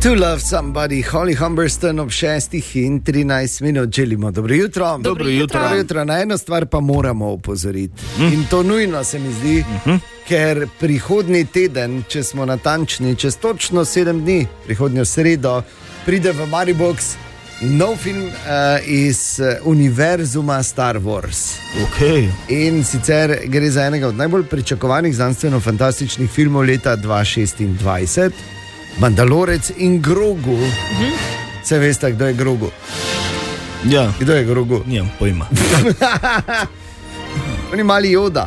To Love Somebody, Holly Humberstone ob 6:13 želimo. Dobro jutro. Dobro jutro. Na eno stvar pa moramo opozoriti. In to nujno se mi zdi, ker prihodnji teden, če smo natančni, čez točno 7 dni, prihodnjo sredo, pride v Maribox nov film iz univerzuma Star Wars. Okay. In sicer gre za enega od najbolj pričakovanih znanstveno-fantastičnih filmov leta 2026. Mandalorec in Grogu. Se veste, kdo je Grogu? Ja. Kdo je Grogu? Nimam pojma. On je mali Yoda.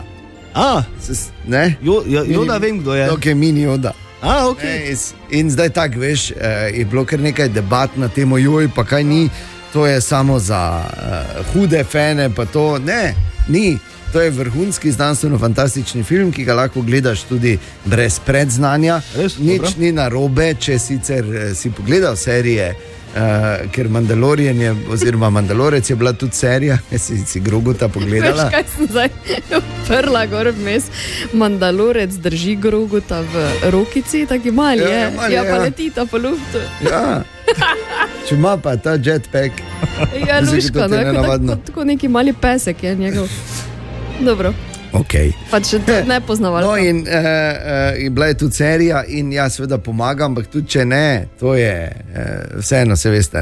Ne? Yoda vem, kdo je. Ok, mini Yoda. Okay. In zdaj tako, veš, je bilo kar nekaj debat na temo, joj, pa kaj ni, to je samo za hude fane, pa to ne, ni. To je vrhunski znanstveno-fantastični film, ki ga lahko gledaš tudi brez predznanja. Nič ni narobe, če sicer si pogledal serije, ker Mandalorian je, oziroma Mandalorec je bila tudi serija, si Groguta pogledala. Veš, kaj sem zdaj prla gor vmes, Mandalorec drži Groguta v rokici, taki mali je, pa letita po luftu. Ja, če ima pa ta jetpack. Ja, luško, tako neki mali pesek je njegov. Dobro. Okay. Pa če to ne poznaval. No in bila je tudi serija in jaz seveda pomagam, ampak tudi če ne, to je vseeno, se veste,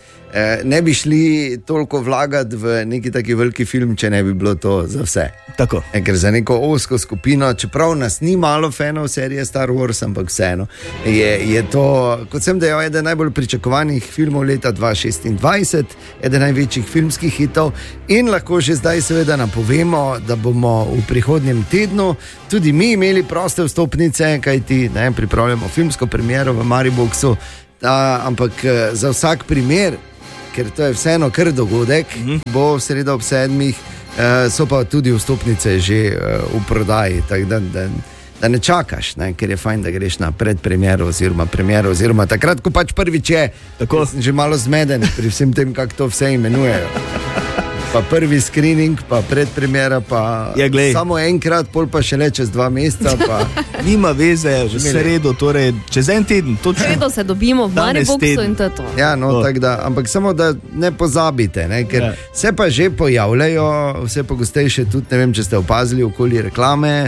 ne bi šli toliko vlagati v neki taki veliki film, če ne bi bilo to za vse. Tako. Ker za neko ozko skupino, čeprav nas ni malo fanov serije Star Wars, ampak vseeno je to, kot sem dejal, eden najbolj pričakovanih filmov leta 2026, eden največjih filmskih hitov in lahko že zdaj seveda napovemo, da bomo v prihodnjem tednu tudi mi imeli proste vstopnice, kajti pripravljamo filmsko premiero v Mariboxu, ampak za vsak primer, ker to je vseeno kar dogodek, bo v sredo ob 7, so pa tudi vstopnice že v prodaji, tako da ne čakaš, ker je fajn, da greš na predpremiero oziroma takrat, ko pač prvič je, tako sem že malo zmeden pri vsem tem, kako to vse imenujejo. Pa prvi screening, pa predpremiera, pa samo enkrat, pol pa šele čez 2 meseca. Pa... Nima veze, že sredo, torej čez en teden. Sredo se dobimo v Mariboxu in to je to. Ja, no, tako da, ampak samo da ne pozabite, ker se pa že pojavljajo, vse pogostejše tudi, ne vem, če ste opazili okoli reklame,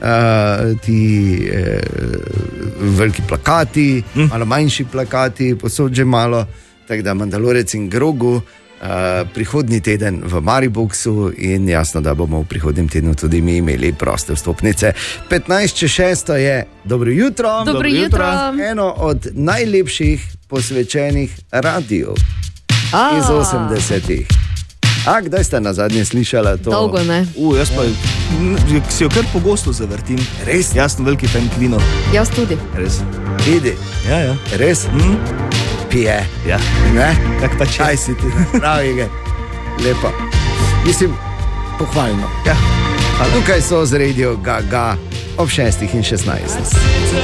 ti veliki plakati, malo manjši plakati, posod že malo, tako da Mandalorec in Grogu. Prihodnji teden v Mariboxu in jasno, da bomo v prihodnjem tednu tudi mi imeli proste vstopnice. 15:06 je Dobro jutro. Dobro jutro. Eno od najlepših posvečenih radiju iz 80-ih. Kdaj ste na zadnje slišala to? Dolgo ne. Jaz pa si jo kar pogosto zavrtim. Res? Jaz sem veliki fan Queenov. Jaz tudi. Res? Vidi? Ja. Res? Pije. Ja. Ne? Tak pa če. Kaj si ti? Pravi ga. Lepo. Mislim, pohvalno. Ja. Tukaj so z Radio Gaga ob 6:16.